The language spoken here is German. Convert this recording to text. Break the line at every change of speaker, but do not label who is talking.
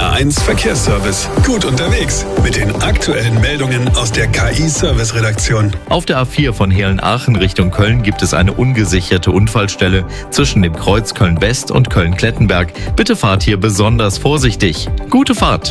A1 Verkehrsservice. Gut unterwegs mit den aktuellen Meldungen aus der KI-Service-Redaktion.
Auf der A4 von Heerlen-Aachen Richtung Köln gibt es eine ungesicherte Unfallstelle zwischen dem Kreuz Köln-West und Köln-Klettenberg. Bitte fahrt hier besonders vorsichtig. Gute Fahrt!